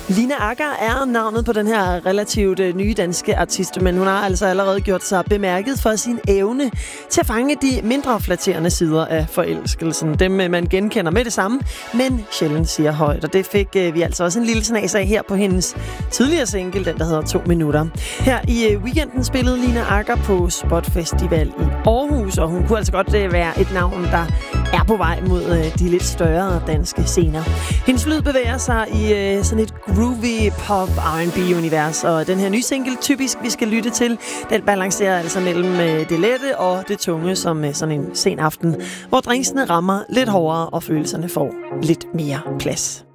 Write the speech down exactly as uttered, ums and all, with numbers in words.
Lina Agger er navnet på den her relativt øh, nye danske artist, men hun har altså allerede gjort sig bemærket for sin evne til at fange de mindre flatterende sider af forelskelsen. Dem øh, man genkender med det samme, men sjældent siger højt. Og det fik øh, vi altså også en lille snas af her på hendes tidligere single, den der hedder To Minutter. Her i øh, weekenden spillede Lina Agger på Spot Festival i Aarhus, og hun kunne altså godt øh, være et navn, der er på vej mod øh, de lidt større danske scener. Hendes lyd bevæger sig i øh, sådan et groovy pop R and B-univers, og den her nye single, Typisk, vi skal lytte til, den balancerer altså mellem øh, det lette og det tunge, som øh, sådan en sen aften, hvor drinksene rammer lidt hårdere, og følelserne får lidt mere plads.